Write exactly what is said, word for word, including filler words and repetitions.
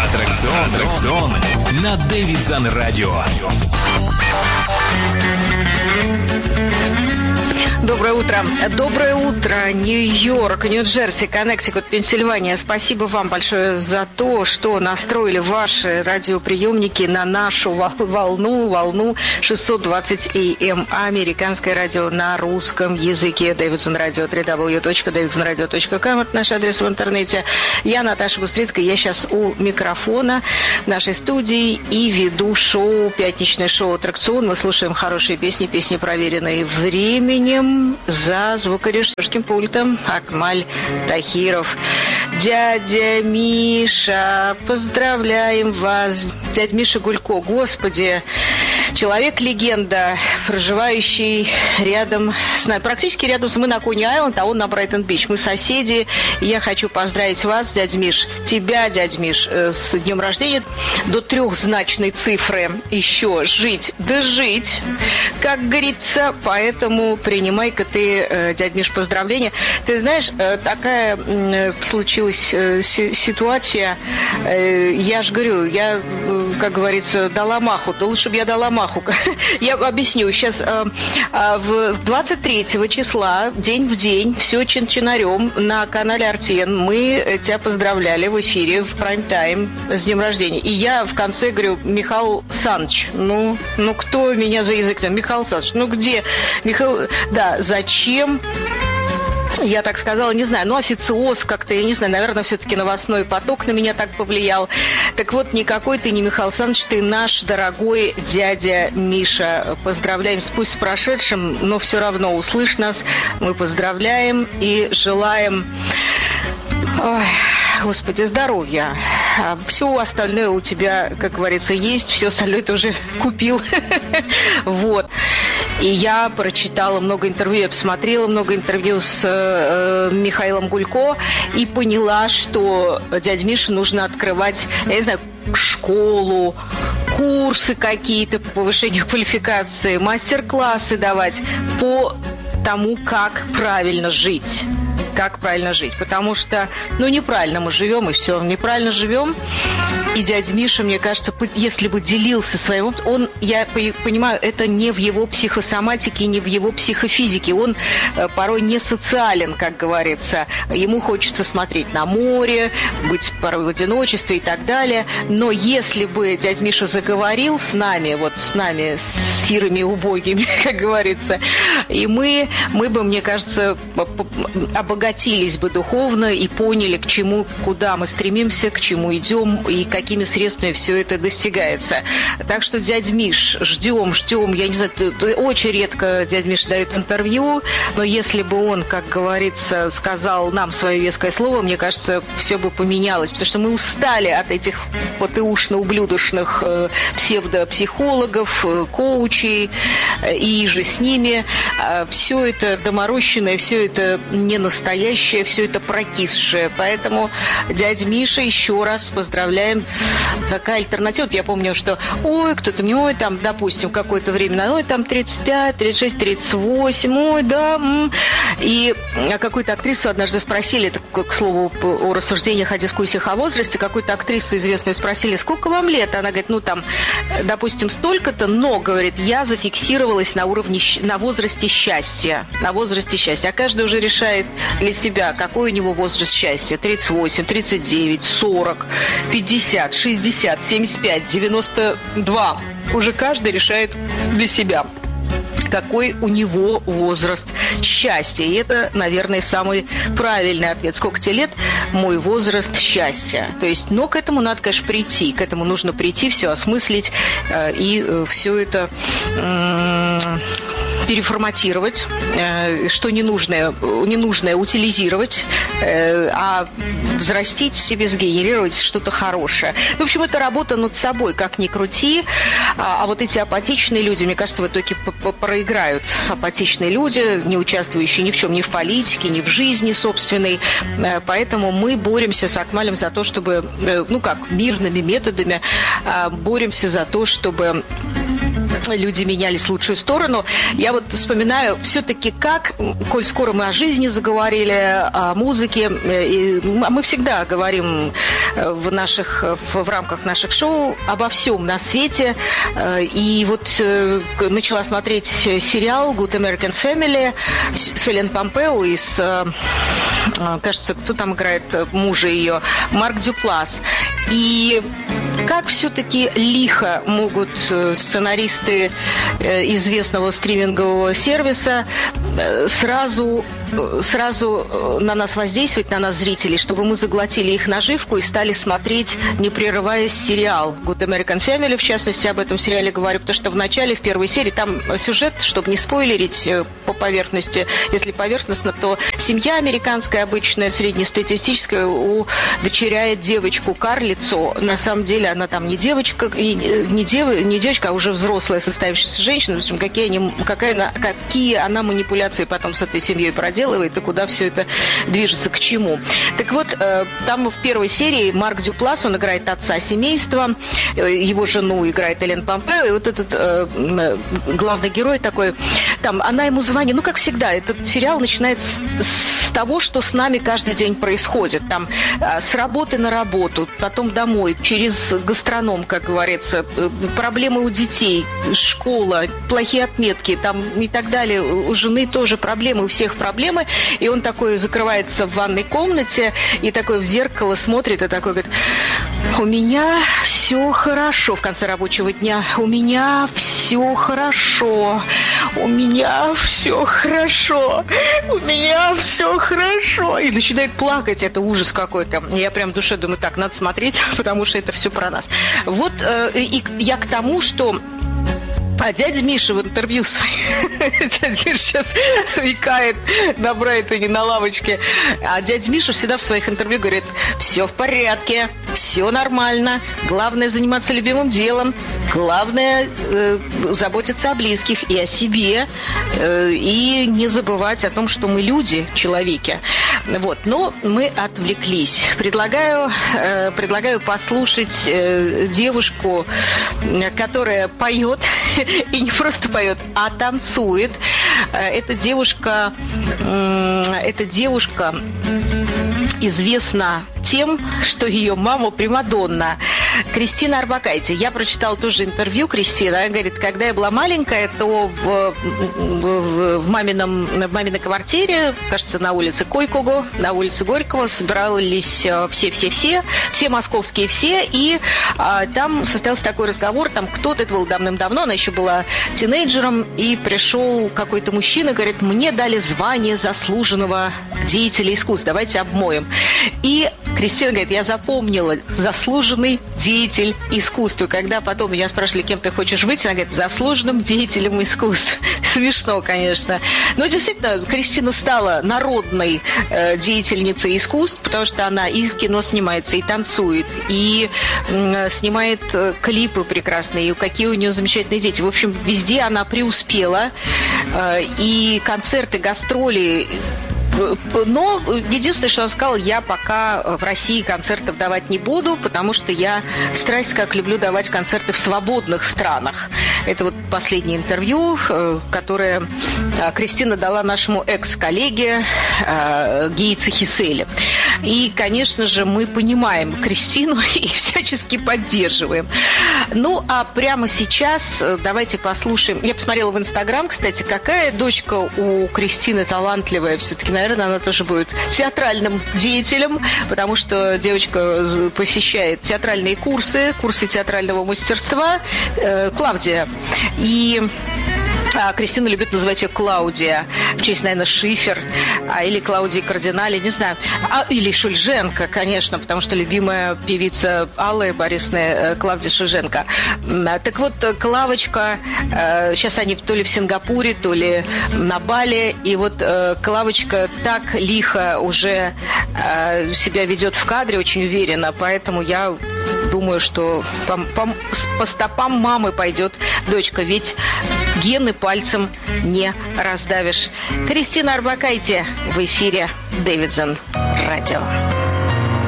Аттракцион, аттракцион на Дэвидсон Радио. Доброе утро. Доброе утро, Нью-Йорк, Нью-Джерси, Коннектикут, Пенсильвания. Спасибо вам большое за то, что настроили ваши радиоприемники на нашу волну, волну шестьсот двадцать эй эм, американское радио на русском языке. Дэвидсон Радио, дабл ю дабл ю дабл ю точка дэвидсон радио точка ком, это наш адрес в интернете. Я Наташа Бустрицкая, я сейчас у микрофона нашей студии и веду шоу, пятничное шоу «Аттракцион». Мы слушаем хорошие песни, песни, проверенные временем. За звукорежиссерским пультом Акмаль Тахиров. Дядя Миша, поздравляем вас. Дядя Миша Гулько, господи, человек-легенда, проживающий рядом с нами, практически рядом с мы на Кони-Айленд, а он на Брайтон-Бич. Мы соседи, и я хочу поздравить вас, дядя Миш, тебя, дядя Миш, с днем рождения, до трехзначной цифры еще жить, да жить, как говорится, поэтому принимай-ка ты, дядя Миш, поздравления. Ты знаешь, такая случилась ситуация, я же говорю, я, как говорится, дала маху, да лучше бы я дала маху. Я объясню. Сейчас в двадцать третьего числа, день в день, все чин-чинарем на канале Артен. Мы тебя поздравляли в эфире в прайм-тайм с днем рождения. И я в конце говорю: Михаил Саныч, ну, ну кто меня за язык? Михаил Саныч, ну где? Михаил, да, зачем? Я так сказала, не знаю, ну, официоз как-то, я не знаю, наверное, все-таки новостной поток на меня так повлиял. Так вот, никакой ты не Михаил Саныч, ты наш дорогой дядя Миша. Поздравляем, пусть с прошедшим, но все равно услышь нас. Мы поздравляем и желаем... Ой, Господи, здоровья. Все остальное у тебя, как говорится, есть, все остальное ты уже купил. Вот. И я прочитала много интервью, я посмотрела много интервью с э, Михаилом Гулько и поняла, что дяде Мише нужно открывать, я не знаю, школу, курсы какие-то по повышению квалификации, мастер-классы давать по тому, как правильно жить. Как правильно жить. Потому что, ну, неправильно мы живем, и все, неправильно живем. И дядя Миша, мне кажется, если бы делился своим опытом, он, я понимаю, это не в его психосоматике, не в его психофизике. Он порой не социален, как говорится. Ему хочется смотреть на море, быть порой в одиночестве и так далее. Но если бы дядя Миша заговорил с нами, вот с нами, с сирыми убогими, как говорится, и мы, мы бы, мне кажется, обогатились бы духовно и поняли, к чему, куда мы стремимся, к чему идем и какими средствами все это достигается. Так что, дядя Миш, ждем, ждем. Я не знаю, очень редко дядя Миш дает интервью, но если бы он, как говорится, сказал нам свое веское слово, мне кажется, все бы поменялось, потому что мы устали от этих ПТУшно-ублюдочных э, псевдопсихологов, э, коучей э, и же с ними. Э, все это доморощенное, все это не настоящее, все это прокисшее. Поэтому, дядя Миша, еще раз поздравляем. Какая альтернатива? Вот я помню, что ой, кто-то мне, ой, там, допустим, какое-то время, ой, там тридцать пять, тридцать шесть, тридцать восемь, ой, да. М-м. И какую-то актрису однажды спросили, это, к слову, о рассуждениях, о дискуссиях о возрасте, какую-то актрису известную спросили, сколько вам лет? Она говорит, ну, там, допустим, столько-то, но, говорит, я зафиксировалась на уровне, на возрасте счастья, на возрасте счастья. А каждый уже решает для себя, какой у него возраст счастья. тридцать восемь, тридцать девять, сорок, пятьдесят, шестьдесят, семьдесят пять, девяносто два. Уже каждый решает для себя, какой у него возраст счастья. И это, наверное, самый правильный ответ. Сколько тебе лет? Мой возраст счастья. То есть, но к этому надо, конечно, прийти. К этому нужно прийти, все осмыслить э, и э, все это э, переформатировать, э, что ненужное, ненужное утилизировать, э, а взрастить в себе, сгенерировать что-то хорошее. В общем, это работа над собой, как ни крути. А, а вот эти апатичные люди, мне кажется, в итоге проиграют. Апатичные люди, не участвующие ни в чем, ни в политике, ни в жизни собственной. Э, поэтому мы боремся с Акмалем за то, чтобы, э, ну как, мирными методами э, боремся за то, чтобы люди менялись в лучшую сторону. Я вот вспоминаю все-таки как, коль скоро мы о жизни заговорили, о музыке, и мы всегда говорим в, наших, в рамках наших шоу обо всем на свете. И вот начала смотреть сериал Good American Family с Эллен Помпео и с, кажется, кто там играет мужа ее, Марк Дюплас. И как все-таки лихо могут сценаристы известного стримингового сервиса сразу, сразу на нас воздействовать, на нас, зрителей, чтобы мы заглотили их наживку и стали смотреть, не прерываясь, сериал Good American Family. В частности, об этом сериале говорю, потому что в начале, в первой серии, там сюжет, чтобы не спойлерить по поверхности, если поверхностно, то семья американская, обычная, среднестатистическая, удочеряет девочку-карлицу. На самом деле она там не девочка, не, дев, не девочка, а уже взрослая состоявшаяся женщина. В общем, какие, они, какая, какие она манипуляции потом с этой семьей проделывает и куда все это движется, к чему. Так вот, там в первой серии Марк Дюплас, он играет отца семейства, его жену играет Эллен Помпео, и вот этот э, главный герой такой, там, она ему звонит, ну, как всегда, этот сериал начинается с, с того, что с нами каждый день происходит, там, с работы на работу, потом домой, через гастроном, как говорится, проблемы у детей, школа, плохие отметки, там, и так далее, у жены тоже проблемы, у всех проблемы, и он такой закрывается в ванной комнате, и такой в зеркало смотрит, и такой говорит: у меня все хорошо в конце рабочего дня, у меня все хорошо, у меня все хорошо, у меня все хорошо. И начинает плакать, это ужас какой-то. Я прям в душе думаю, так, надо смотреть, потому что это все про нас. Вот, э, и я к тому, что... А дядя Миша в интервью своем, дядя Миша сейчас икает на Брайтоне на лавочке, а дядя Миша всегда в своих интервью говорит: все в порядке, все нормально, главное заниматься любимым делом, главное э, заботиться о близких и о себе, э, и не забывать о том, что мы люди, человеки. Вот, но мы отвлеклись. Предлагаю, э, предлагаю послушать э, девушку, которая поет, и не просто поет, а танцует. Эта девушка, эта девушка известна тем, что ее мама примадонна. Кристина Орбакайте. Я прочитала тоже интервью Кристины. Она говорит, когда я была маленькая, то в, в, в, мамином, в маминой квартире, кажется, на улице Койкого, на улице Горького, собирались все-все-все, все московские все, и а, там состоялся такой разговор, там кто-то, это было давным-давно, она еще была тинейджером, и пришел какой-то мужчина, говорит: мне дали звание заслуженного деятеля искусств, давайте обмоем. И Кристина говорит, я запомнила: заслуженный деятель искусства. Когда потом меня спрашивали, кем ты хочешь быть, она говорит: заслуженным деятелем искусств. Смешно, конечно. Но действительно, Кристина стала народной э, деятельницей искусств, потому что она и в кино снимается, и танцует, и э, снимает э, клипы прекрасные, и какие у нее замечательные дети. В общем, везде она преуспела, э, и концерты, гастроли. Но единственное, что она сказала, я пока в России концертов давать не буду, потому что я страсть как люблю давать концерты в свободных странах. Это вот последнее интервью, которое Кристина дала нашему экс-коллеге Гейце Хиселе. И, конечно же, мы понимаем Кристину и всячески поддерживаем. Ну, а прямо сейчас давайте послушаем. Я посмотрела в Инстаграм, кстати, какая дочка у Кристины талантливая. Все-таки, наверное, она тоже будет театральным деятелем, потому что девочка посещает театральные курсы, курсы театрального мастерства. Клавдия. И а Кристина любит называть ее Клаудия, в честь, наверное, Шифер, а, или Клаудии Кардинали, не знаю. А, или Шульженко, конечно, потому что любимая певица Аллы Борисовны Клавдия Шульженко. Так вот, Клавочка, сейчас они то ли в Сингапуре, то ли на Бали, и вот Клавочка так лихо уже себя ведет в кадре, очень уверенно, поэтому я думаю, что по, по, по стопам мамы пойдет дочка, ведь гены пальцем не раздавишь. Кристина Орбакайте в эфире Дэвидсон Радио.